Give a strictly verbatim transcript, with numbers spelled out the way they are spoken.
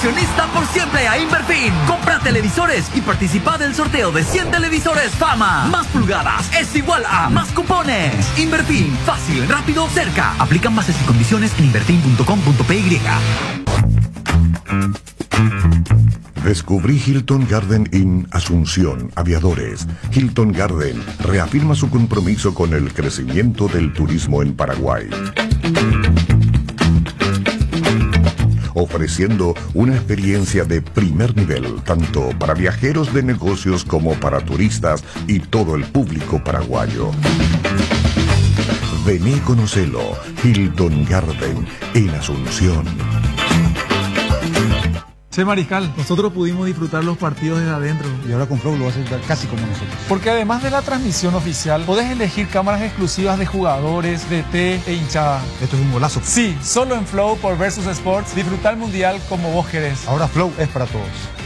Coleccionista por siempre a Inverfin. Compra televisores y participa del sorteo de cien televisores Fama. Más pulgadas es igual a más cupones. Inverfin, fácil, rápido, cerca. Aplican bases y condiciones en inverfin punto com punto p y. Descubrí Hilton Garden Inn Asunción, Aviadores. Hilton Garden reafirma su compromiso con el crecimiento del turismo en Paraguay, ofreciendo una experiencia de primer nivel, tanto para viajeros de negocios como para turistas y todo el público paraguayo. Vení a conocerlo, Hilton Garden en Asunción. Che, Mariscal, nosotros pudimos disfrutar los partidos desde adentro. Y ahora con Flow lo vas a disfrutar casi como nosotros. Porque además de la transmisión oficial, podés elegir cámaras exclusivas de jugadores, D T e hinchada. Esto es un golazo. Sí, solo en Flow por Versus Sports, disfrutar el mundial como vos querés. Ahora Flow es para todos.